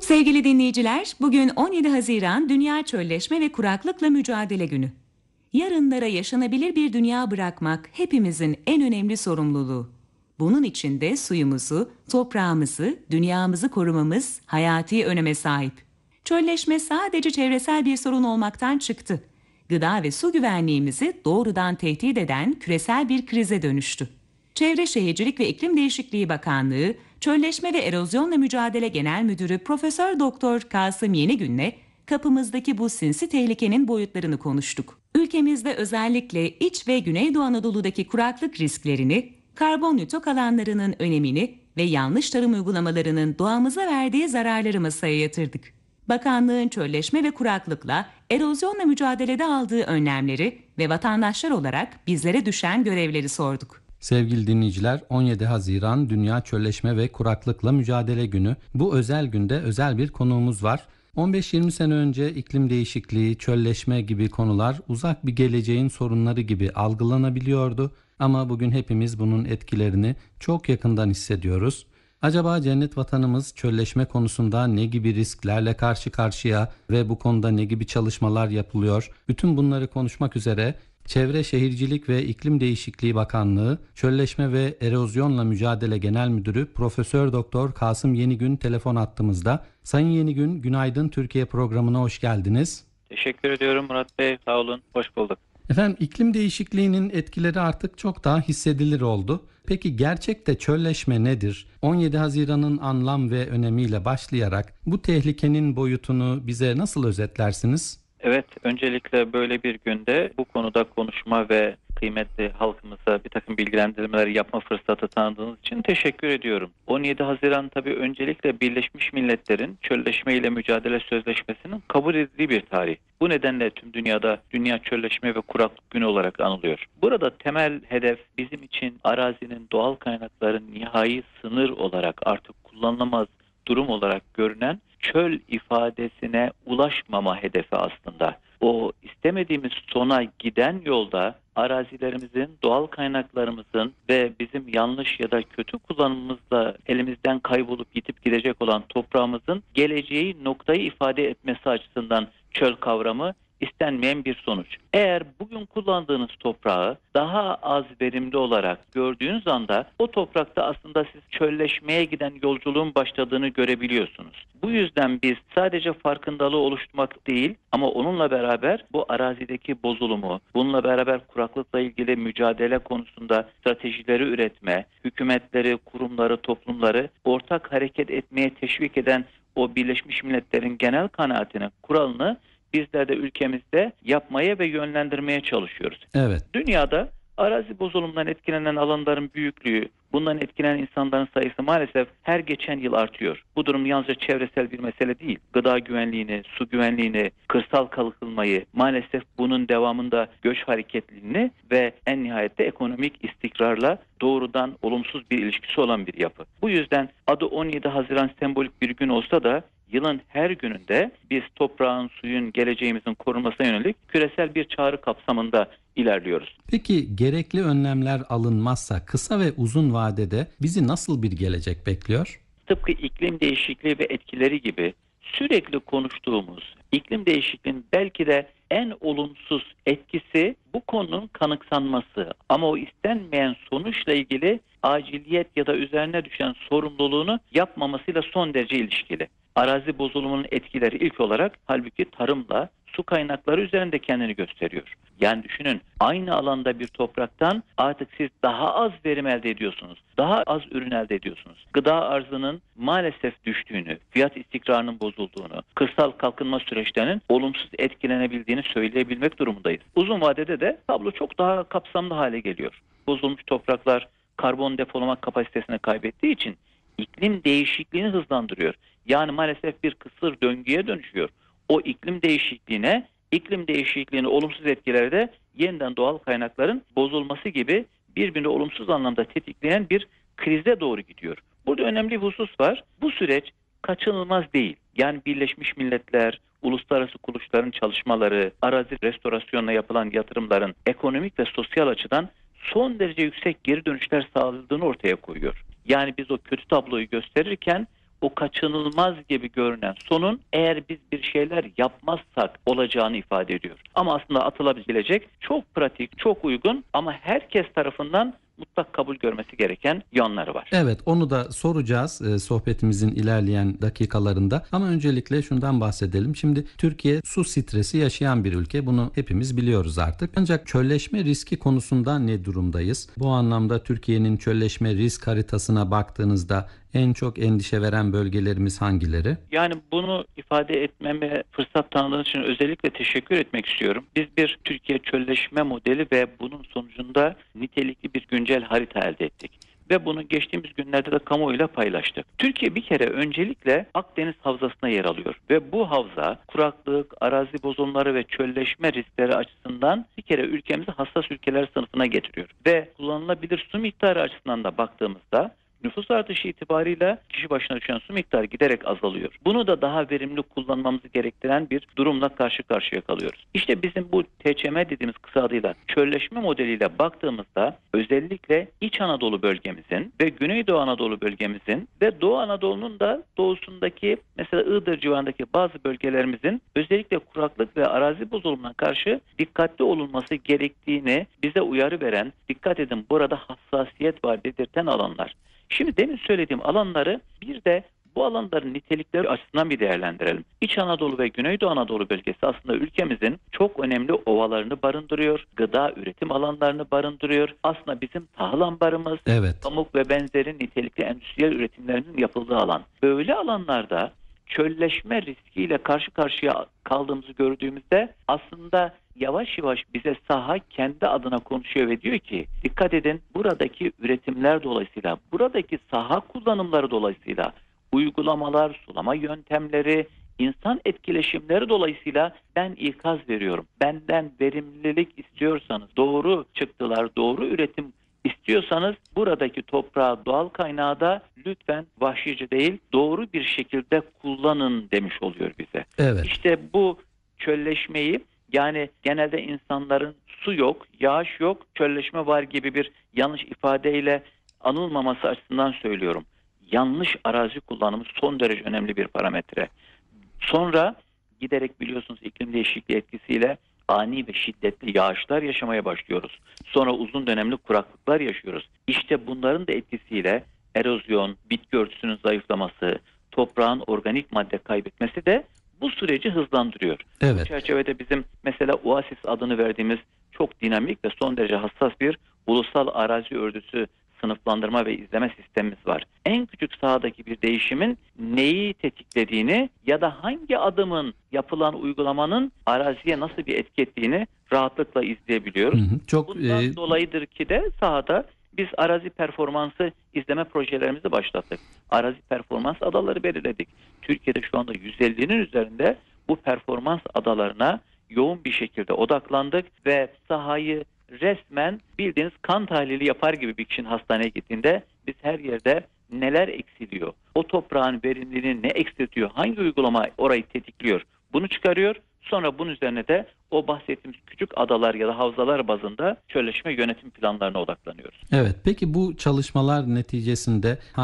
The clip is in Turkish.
Sevgili dinleyiciler, bugün 17 Haziran Dünya Çölleşme ve Kuraklıkla Mücadele Günü. Yarınlara yaşanabilir bir dünya bırakmak hepimizin en önemli sorumluluğu. Bunun için de suyumuzu, toprağımızı, dünyamızı korumamız hayati öneme sahip. Çölleşme sadece çevresel bir sorun olmaktan çıktı. Gıda ve su güvenliğimizi doğrudan tehdit eden küresel bir krize dönüştü. Çevre Şehircilik ve İklim Değişikliği Bakanlığı, Çölleşme ve Erozyonla Mücadele Genel Müdürü Profesör Doktor Kasım Yenigün'le kapımızdaki bu sinsi tehlikenin boyutlarını konuştuk. Ülkemizde özellikle İç ve Güneydoğu Anadolu'daki kuraklık risklerini, karbon nütok alanlarının önemini ve yanlış tarım uygulamalarının doğamıza verdiği zararları masaya yatırdık. Bakanlığın çölleşme ve kuraklıkla, erozyonla mücadelede aldığı önlemleri ve vatandaşlar olarak bizlere düşen görevleri sorduk. Sevgili dinleyiciler, 17 Haziran Dünya Çölleşme ve Kuraklıkla Mücadele Günü. Bu özel günde özel bir konuğumuz var. 15-20 sene önce iklim değişikliği, çölleşme gibi konular uzak bir geleceğin sorunları gibi algılanabiliyordu. Ama bugün hepimiz bunun etkilerini çok yakından hissediyoruz. Acaba cennet vatanımız çölleşme konusunda ne gibi risklerle karşı karşıya ve bu konuda ne gibi çalışmalar yapılıyor? Bütün bunları konuşmak üzere Çevre Şehircilik ve İklim Değişikliği Bakanlığı Çölleşme ve Erozyonla Mücadele Genel Müdürü Profesör Doktor Kasım Yenigün telefon hattımızda. Sayın Yenigün, Günaydın Türkiye programına hoş geldiniz. Teşekkür ediyorum Murat Bey, sağ olun, hoş bulduk. Efendim, iklim değişikliğinin etkileri artık çok daha hissedilir oldu. Peki gerçekte çölleşme nedir? 17 Haziran'ın anlam ve önemiyle başlayarak bu tehlikenin boyutunu bize nasıl özetlersiniz? Evet, öncelikle böyle bir günde bu konuda konuşma ve kıymetli halkımıza bir takım bilgilendirmeler yapma fırsatı tanıdığınız için teşekkür ediyorum. 17 Haziran tabii öncelikle Birleşmiş Milletler'in Çölleşme ile Mücadele Sözleşmesi'nin kabul edildiği bir tarih. Bu nedenle tüm dünyada Dünya Çölleşme ve Kuraklık Günü olarak anılıyor. Burada temel hedef bizim için arazinin doğal kaynakların nihai sınır olarak artık kullanılamaz durum olarak görünen çöl ifadesine ulaşmama hedefi aslında. O istemediğimiz sona giden yolda arazilerimizin, doğal kaynaklarımızın ve bizim yanlış ya da kötü kullanımımızla elimizden kaybolup gidip gidecek olan toprağımızın geleceği noktayı ifade etmesi açısından çöl kavramı istenmeyen bir sonuç. Eğer bugün kullandığınız toprağı daha az verimli olarak gördüğünüz anda o toprakta aslında siz çölleşmeye giden yolculuğun başladığını görebiliyorsunuz. Bu yüzden biz sadece farkındalığı oluşturmak değil ama onunla beraber bu arazideki bozulumu, bununla beraber kuraklıkla ilgili mücadele konusunda stratejileri üretme, hükümetleri, kurumları, toplumları ortak hareket etmeye teşvik eden o Birleşmiş Milletler'in genel kanaatini, kuralını bizler de ülkemizde yapmaya ve yönlendirmeye çalışıyoruz. Evet. Dünyada arazi bozulumundan etkilenen alanların büyüklüğü, bundan etkilenen insanların sayısı maalesef her geçen yıl artıyor. Bu durum yalnızca çevresel bir mesele değil. Gıda güvenliğini, su güvenliğini, kırsal kalkınmayı, maalesef bunun devamında göç hareketliliğini ve en nihayette ekonomik istikrarla doğrudan olumsuz bir ilişkisi olan bir yapı. Bu yüzden adı 17 Haziran sembolik bir gün olsa da yılın her gününde biz toprağın, suyun, geleceğimizin korunmasına yönelik küresel bir çağrı kapsamında ilerliyoruz. Peki gerekli önlemler alınmazsa kısa ve uzun vadede bizi nasıl bir gelecek bekliyor? Tıpkı iklim değişikliği ve etkileri gibi sürekli konuştuğumuz iklim değişikliğinin belki de en olumsuz etkisi bu konunun kanıksanması. Ama o istenmeyen sonuçla ilgili aciliyet ya da üzerine düşen sorumluluğunu yapmamasıyla son derece ilişkili. Arazi bozulumunun etkileri ilk olarak halbuki tarımla, su kaynakları üzerinde kendini gösteriyor. Yani düşünün, aynı alanda bir topraktan artık siz daha az verim elde ediyorsunuz. Daha az ürün elde ediyorsunuz. Gıda arzının maalesef düştüğünü, fiyat istikrarının bozulduğunu, kırsal kalkınma süreçlerinin olumsuz etkilenebildiğini söyleyebilmek durumundayız. Uzun vadede de tablo çok daha kapsamlı hale geliyor. Bozulmuş topraklar karbon depolama kapasitesini kaybettiği için iklim değişikliğini hızlandırıyor. Yani maalesef bir kısır döngüye dönüşüyor. O iklim değişikliğini olumsuz etkileri de yeniden doğal kaynakların bozulması gibi birbirini olumsuz anlamda tetikleyen bir krize doğru gidiyor. Burada önemli bir husus var. Bu süreç kaçınılmaz değil. Yani Birleşmiş Milletler, uluslararası kuruluşların çalışmaları, arazi restorasyonuna yapılan yatırımların ekonomik ve sosyal açıdan son derece yüksek geri dönüşler sağladığını ortaya koyuyor. Yani biz o kötü tabloyu gösterirken o kaçınılmaz gibi görünen sonun eğer biz bir şeyler yapmazsak olacağını ifade ediyor. Ama aslında atılabilecek çok pratik, çok uygun ama herkes tarafından mutlak kabul görmesi gereken yanları var. Evet, onu da soracağız sohbetimizin ilerleyen dakikalarında. Ama öncelikle şundan bahsedelim. Şimdi Türkiye su stresi yaşayan bir ülke. Bunu hepimiz biliyoruz artık. Ancak çölleşme riski konusunda ne durumdayız? Bu anlamda Türkiye'nin çölleşme risk haritasına baktığınızda en çok endişe veren bölgelerimiz hangileri? Yani bunu ifade etmeme fırsat tanıdığınız için özellikle teşekkür etmek istiyorum. Biz bir Türkiye çölleşme modeli ve bunun sonucunda nitelikli bir güncel harita elde ettik. Ve bunu geçtiğimiz günlerde de kamuoyuyla paylaştık. Türkiye bir kere öncelikle Akdeniz Havzası'na yer alıyor. Ve bu havza kuraklık, arazi bozulmaları ve çölleşme riskleri açısından bir kere ülkemizi hassas ülkeler sınıfına getiriyor. Ve kullanılabilir su miktarı açısından da baktığımızda nüfus artışı itibarıyla kişi başına düşen su miktarı giderek azalıyor. Bunu da daha verimli kullanmamızı gerektiren bir durumla karşı karşıya kalıyoruz. İşte bizim bu TÇM dediğimiz kısa adıyla çölleşme modeliyle baktığımızda özellikle İç Anadolu bölgemizin ve Güneydoğu Anadolu bölgemizin ve Doğu Anadolu'nun da doğusundaki mesela Iğdır civarındaki bazı bölgelerimizin özellikle kuraklık ve arazi bozulumuna karşı dikkatli olunması gerektiğini bize uyarı veren, dikkat edin burada hassasiyet var dedirten alanlar. Şimdi demin söylediğim alanları bir de bu alanların nitelikleri açısından bir değerlendirelim. İç Anadolu ve Güneydoğu Anadolu bölgesi aslında ülkemizin çok önemli ovalarını barındırıyor, gıda üretim alanlarını barındırıyor. Aslında bizim tahıl ambarımız, Evet. pamuk ve benzeri nitelikli endüstriyel üretimlerinin yapıldığı alan. Böyle alanlarda çölleşme riskiyle karşı karşıya kaldığımızı gördüğümüzde aslında yavaş yavaş bize saha kendi adına konuşuyor ve diyor ki dikkat edin buradaki üretimler dolayısıyla, buradaki saha kullanımları dolayısıyla uygulamalar, sulama yöntemleri, insan etkileşimleri dolayısıyla ben ikaz veriyorum. Benden verimlilik istiyorsanız, doğru çıktılar, doğru üretim istiyorsanız buradaki toprağı, doğal kaynağı da lütfen vahşice değil doğru bir şekilde kullanın demiş oluyor bize. Evet. İşte bu çölleşmeyi yani genelde insanların su yok, yağış yok, çölleşme var gibi bir yanlış ifadeyle anılmaması açısından söylüyorum. Yanlış arazi kullanımı son derece önemli bir parametre. Sonra giderek biliyorsunuz iklim değişikliği etkisiyle ani ve şiddetli yağışlar yaşamaya başlıyoruz. Sonra uzun dönemli kuraklıklar yaşıyoruz. İşte bunların da etkisiyle erozyon, bitki örtüsünün zayıflaması, toprağın organik madde kaybetmesi de bu süreci hızlandırıyor. Evet. Bu çerçevede bizim mesela Oasis adını verdiğimiz çok dinamik ve son derece hassas bir ulusal arazi örtüsü sınıflandırma ve izleme sistemimiz var. En küçük sahadaki bir değişimin neyi tetiklediğini ya da hangi adımın yapılan uygulamanın araziye nasıl bir etki ettiğini rahatlıkla izleyebiliyoruz. Çok Bundan dolayıdır ki de sahada biz arazi performansı izleme projelerimizi başlattık. Arazi performans adaları belirledik. Türkiye'de şu anda 150'nin üzerinde bu performans adalarına yoğun bir şekilde odaklandık ve sahayı resmen bildiğiniz kan tahlili yapar gibi bir kişinin hastaneye gittiğinde biz her yerde neler eksiliyor, o toprağın verimliliğini ne eksiltiyor, hangi uygulama orayı tetikliyor bunu çıkarıyor. Sonra bunun üzerine de o bahsettiğimiz küçük adalar ya da havzalar bazında çölleşme yönetim planlarına odaklanıyoruz. Evet. Peki bu çalışmalar neticesinde